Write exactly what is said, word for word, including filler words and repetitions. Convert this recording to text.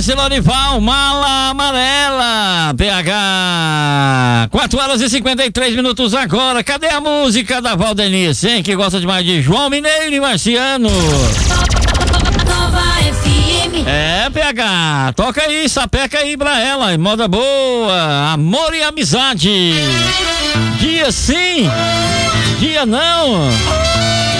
Valdense Lorival, Mala Amarela, P H. quatro horas e cinquenta e três minutos agora. Cadê a música da Valdenice, hein? Que gosta demais de João Mineiro e Marciano. Nova F M. É, P H, toca aí, sapeca aí pra ela, moda boa, amor e amizade. Dia sim, dia não.